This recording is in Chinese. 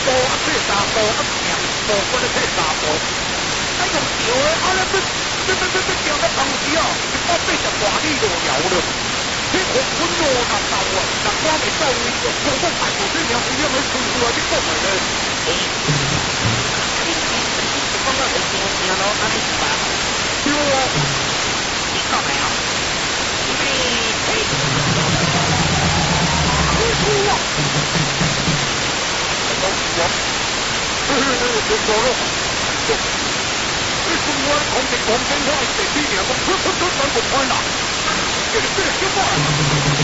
步啊，退三步啊，行步我咧退三步。啊，用桥咧，啊咧桥咧当时哦，我40外里就了了。你黄昏路那走啊，那我未到位，我排除这条有没有出出来？你讲来咧？你讲到是行路，安尼是吧？对啊，你讲没有？你啊！结果咯，你中我講嘅講真話，地啲嘢我出都想唔開啦，即係叫乜？